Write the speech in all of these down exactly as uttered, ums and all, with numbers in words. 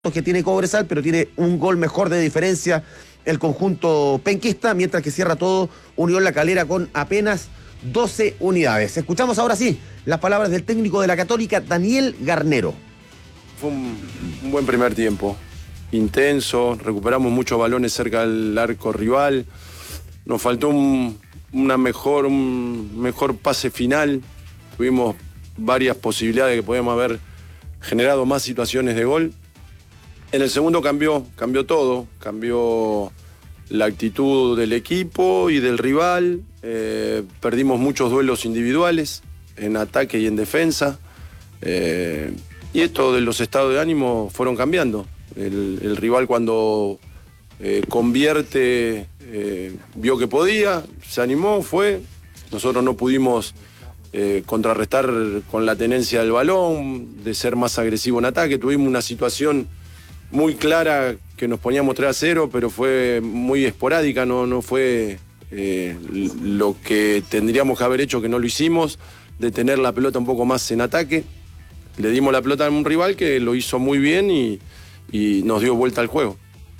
que tiene Cobresal, pero tiene un gol mejor de diferencia el conjunto penquista, mientras que cierra todo Unión La Calera con apenas doce unidades. Escuchamos ahora sí las palabras del técnico de la Católica, Daniel Garnero. Fue un, un buen primer tiempo, intenso, recuperamos muchos balones cerca del arco rival, nos faltó un, una mejor, un mejor pase final, tuvimos varias posibilidades que podíamos haber generado más situaciones de gol. En el segundo cambió, cambió todo, cambió la actitud del equipo y del rival, eh, perdimos muchos duelos individuales en ataque y en defensa, eh, y esto de los estados de ánimo fueron cambiando. El, el rival cuando eh, convierte, eh, vio que podía, se animó, fue, nosotros no pudimos eh, contrarrestar con la tenencia del balón, de ser más agresivo en ataque, tuvimos una situación muy clara que nos poníamos tres a cero, pero fue muy esporádica, no, no fue eh, lo que tendríamos que haber hecho, que no lo hicimos, de tener la pelota un poco más en ataque. Le dimos la pelota a un rival que lo hizo muy bien y, y nos dio vuelta al juego.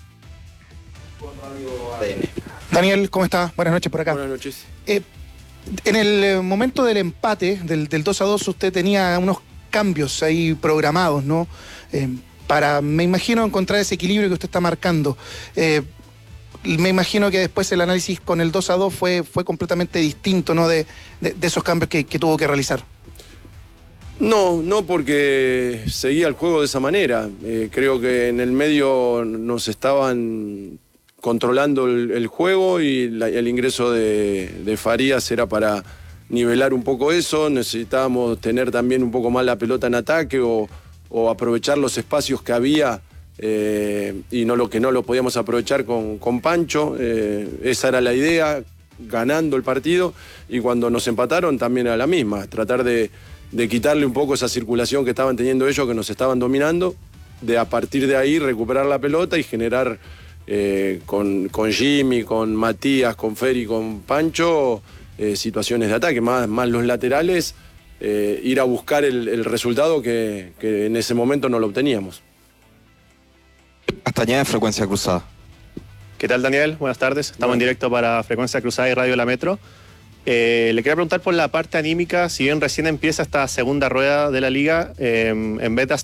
Daniel, ¿cómo estás? Buenas noches por acá. Buenas noches. Eh, en el momento del empate, del, del dos a dos, usted tenía unos cambios ahí programados, ¿no? Eh, para, me imagino, encontrar ese equilibrio que usted está marcando. Eh, me imagino que después el análisis con el dos a dos fue, fue completamente distinto, ¿no? De, de, de esos cambios que, que tuvo que realizar. No, no porque seguía el juego de esa manera. Eh, creo que en el medio nos estaban controlando el, el juego y la, el ingreso de, de Farías era para nivelar un poco eso. Necesitábamos tener también un poco más la pelota en ataque o, o aprovechar los espacios que había eh, y no lo que no lo podíamos aprovechar con, con Pancho. Eh, esa era la idea, ganando el partido, y cuando nos empataron también era la misma, tratar de de quitarle un poco esa circulación que estaban teniendo ellos, que nos estaban dominando, de a partir de ahí recuperar la pelota y generar eh, con, con Jimmy, con Matías, con Feri, con Pancho, eh, situaciones de ataque, más, más los laterales, eh, ir a buscar el, el resultado que, que en ese momento no lo obteníamos. Castañeda, Frecuencia Cruzada. ¿Qué tal, Daniel? Buenas tardes. Estamos bueno. en directo para Frecuencia Cruzada y Radio La Metro. Eh, le quería preguntar por la parte anímica, si bien recién empieza esta segunda rueda de la liga, eh, en Betas,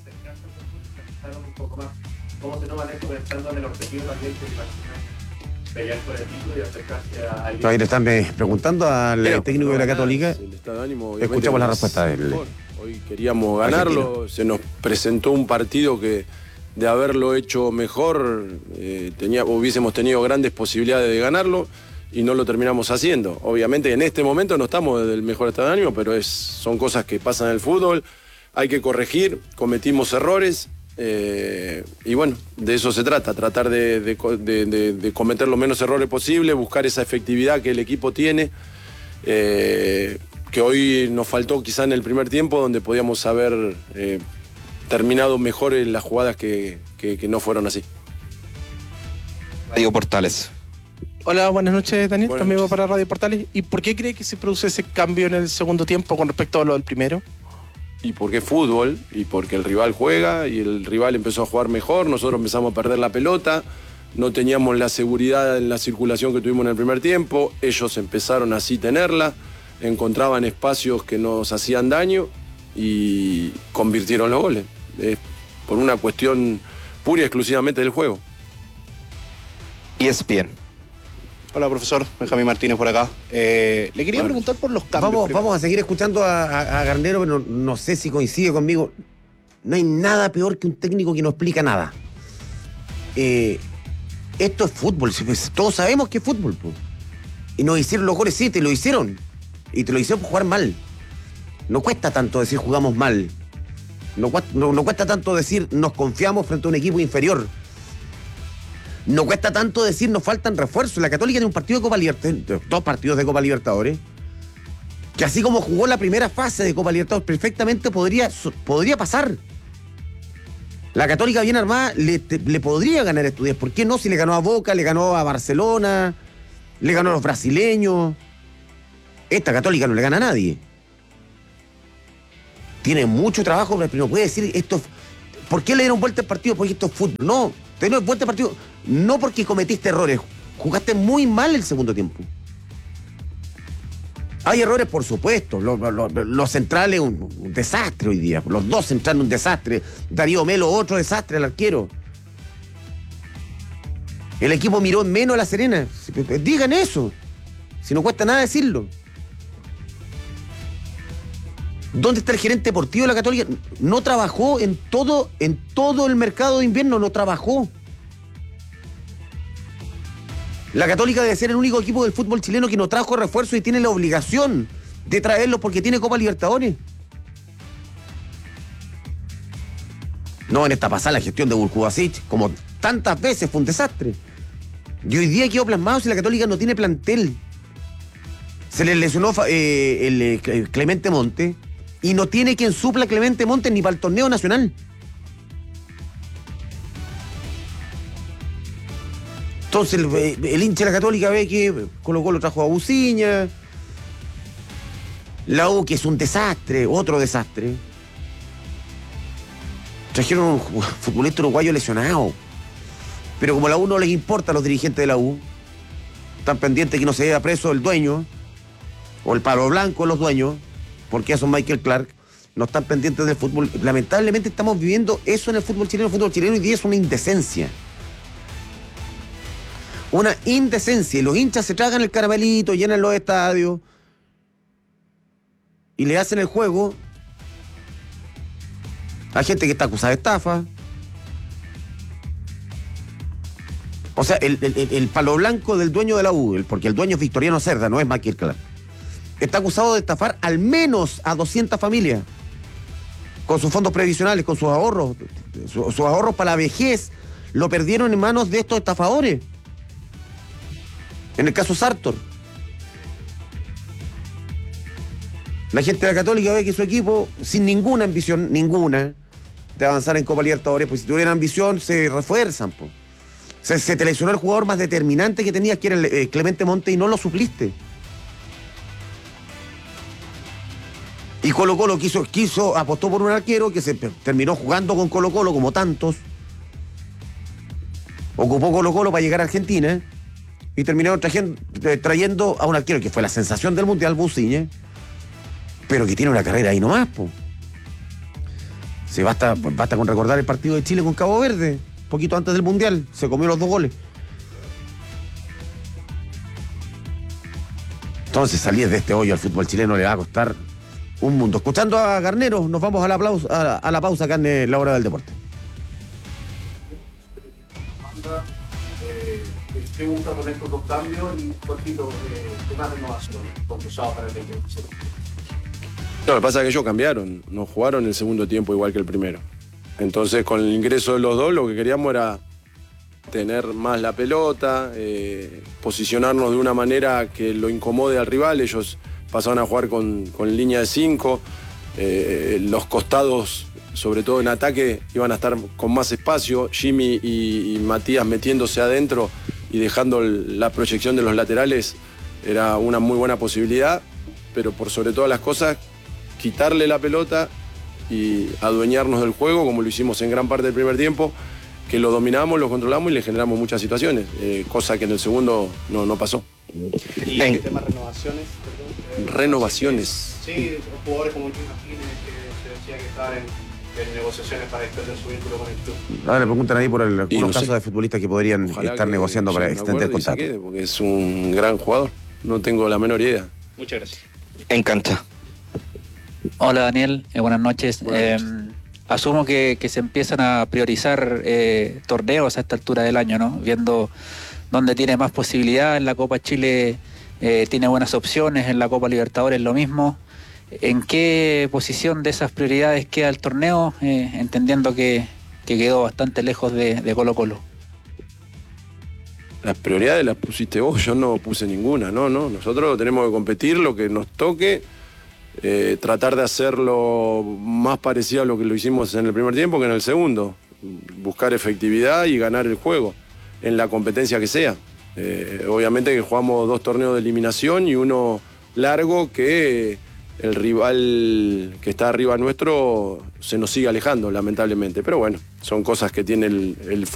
¿cómo se toma esto pensando en el objetivo también de pelear por el título y acercarse a alguien? Ahí le están preguntando al Pero, técnico de la Católica. El estado de ánimo, escuchamos la respuesta del... Hoy queríamos ganarlo, Argentina. Se nos presentó un partido que de haberlo hecho mejor, eh, tenía, hubiésemos tenido grandes posibilidades de ganarlo, y no lo terminamos haciendo. Obviamente en este momento no estamos del mejor estado de ánimo, pero es, son cosas que pasan en el fútbol, hay que corregir, cometimos errores, eh, y bueno, de eso se trata, tratar de, de, de, de, de cometer los menos errores posible, buscar esa efectividad que el equipo tiene, eh, que hoy nos faltó quizá en el primer tiempo, donde podíamos haber eh, terminado mejor en las jugadas que, que, que no fueron así. Radio Portales. Hola, buenas noches, Daniel, buenas amigo noches. para Radio Portales. ¿Y por qué cree que se produce ese cambio en el segundo tiempo con respecto a lo del primero? Y porque es fútbol, y porque el rival juega, y el rival empezó a jugar mejor, nosotros empezamos a perder la pelota, no teníamos la seguridad en la circulación que tuvimos en el primer tiempo, ellos empezaron así a tenerla, encontraban espacios que nos hacían daño y convirtieron los goles. Es por una cuestión pura y exclusivamente del juego. E S P N. Hola, profesor. Benjamín Martínez por acá. Eh, le quería bueno, preguntar por los cambios. Vamos, vamos a seguir escuchando a, a, a Garnero, pero no, no sé si coincide conmigo. No hay nada peor que un técnico que no explica nada. Eh, esto es fútbol. Todos sabemos que es fútbol. Po. Y nos hicieron los goles, sí, te lo hicieron. Y te lo hicieron por jugar mal. No cuesta tanto decir jugamos mal. No, no, no cuesta tanto decir nos confiamos frente a un equipo inferior. No cuesta tanto decir nos faltan refuerzos. La Católica tiene un partido de Copa Libertadores, dos partidos de Copa Libertadores, que así como jugó la primera fase de Copa Libertadores, perfectamente podría, podría pasar. La Católica bien armada le, le podría ganar a Estudiantes. ¿Por qué no? Si le ganó a Boca, le ganó a Barcelona, le ganó a los brasileños. Esta Católica no le gana a nadie. Tiene mucho trabajo, pero no puede decir esto. ¿Por qué le dieron vuelta al partido? Porque esto es fútbol. No, te dieron vuelta al partido no porque cometiste errores. Jugaste muy mal el segundo tiempo. Hay errores, por supuesto. Los, los, los centrales, un, un desastre hoy día. Los dos centrales, un desastre. Darío Melo, otro desastre, el arquero. El equipo miró en menos a La Serena. Digan eso. Si no cuesta nada decirlo. ¿Dónde está el gerente deportivo de la Católica? No trabajó en todo, en todo el mercado de invierno, no trabajó. La Católica debe ser el único equipo del fútbol chileno que no trajo refuerzo y tiene la obligación de traerlo porque tiene Copa Libertadores. No, en esta pasada la gestión de Burkubasic, como tantas veces, fue un desastre. Y hoy día quedó plasmado si la Católica no tiene plantel. Se le lesionó eh, el, el Clemente Monte y no tiene quien supla a Clemente Monte ni para el torneo nacional. Entonces el, el hincha de la Católica ve que Colo Colo trajo a Buciña, la U, que es un desastre, otro desastre. Trajeron un futbolista uruguayo lesionado. Pero como a la U no les importa a los dirigentes de la U, están pendientes que no se lleve preso el dueño, o el palo blanco de los dueños, porque eso es Michael Clark, no están pendientes del fútbol. Lamentablemente estamos viviendo eso en el fútbol chileno. El fútbol chileno hoy día es una indecencia. Una indecencia. Y los hinchas se tragan el caramelito, llenan los estadios y le hacen el juego a gente que está acusada de estafa. O sea, el, el, el palo blanco del dueño de la U, porque el dueño es Victoriano Cerda, no es Michael Clark, está acusado de estafar al menos a doscientas familias con sus fondos previsionales, con sus ahorros. Su, sus ahorros para la vejez lo perdieron en manos de estos estafadores. En el caso Sartor. La gente de la Católica ve que su equipo, sin ninguna ambición, ninguna, de avanzar en Copa Libertadores, pues si tuvieran ambición, se refuerzan, po. Se, se te lesionó el jugador más determinante que tenías, que era el, eh, Clemente Monte, y no lo supliste. Y Colo Colo quiso, quiso, apostó por un arquero que se terminó jugando con Colo Colo, como tantos. Ocupó Colo Colo para llegar a Argentina y terminaron trayendo, trayendo a un arquero que fue la sensación del Mundial, Buciña, pero que tiene una carrera ahí nomás, po. Sí, basta, basta con recordar el partido de Chile con Cabo Verde, poquito antes del Mundial, se comió los dos goles. Entonces salir de este hoyo al fútbol chileno le va a costar un mundo. Escuchando a Garnero, nos vamos a la, pausa, a, a la pausa acá en la hora del deporte. ¿Qué gusta con estos dos cambios y un poquito de más renovación compensado para el equipo? No, lo que pasa es que ellos cambiaron, no jugaron el segundo tiempo igual que el primero. Entonces, con el ingreso de los dos, lo que queríamos era tener más la pelota, eh, posicionarnos de una manera que lo incomode al rival. Ellos pasaban a jugar con, con línea de cinco, eh, los costados, sobre todo en ataque, iban a estar con más espacio. Jimmy y, y Matías metiéndose adentro y dejando el, la proyección de los laterales era una muy buena posibilidad, pero por sobre todas las cosas, quitarle la pelota y adueñarnos del juego, como lo hicimos en gran parte del primer tiempo, que lo dominamos, lo controlamos y le generamos muchas situaciones, eh, cosa que en el segundo no, no pasó. ¿Y el tema de renovaciones? Perdón, eh, Renovaciones. Sí, jugadores como Luis Martínez, que se decía que estaban en, en negociaciones para extender su vínculo con el club. Ahora le preguntan ahí por el, Y algunos no sé. casos de futbolistas que podrían Ojalá estar que negociando para se me extender el acuerde y se contrato. quede, porque es un gran jugador, no tengo la menor idea. Muchas gracias. En cancha. Hola Daniel, eh, buenas noches. Buenas Eh, noches. asumo que, que se empiezan a priorizar eh, torneos a esta altura del año, ¿no? Viendo dónde tiene más posibilidad. En la Copa Chile eh, tiene buenas opciones, en la Copa Libertadores lo mismo. ¿En qué posición de esas prioridades queda el torneo? Eh, entendiendo que, que quedó bastante lejos de, de Colo Colo. Las prioridades las pusiste vos, yo no puse ninguna, no, no. Nosotros tenemos que competir lo que nos toque, eh, tratar de hacerlo más parecido a lo que lo hicimos en el primer tiempo que en el segundo. Buscar efectividad y ganar el juego, en la competencia que sea. Eh, obviamente que jugamos dos torneos de eliminación y uno largo que el rival que está arriba nuestro se nos sigue alejando, lamentablemente. Pero bueno, son cosas que tiene el, el